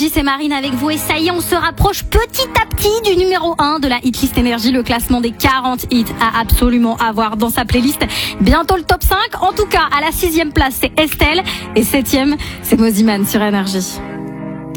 Énergie, c'est Marine avec vous et ça y est, on se rapproche petit à petit du numéro 1 de la hitlist Énergie, le classement des 40 hits à absolument avoir dans sa playlist. Bientôt le top 5, en tout cas à la 6e place c'est Estelle et 7e c'est Moziman sur Énergie.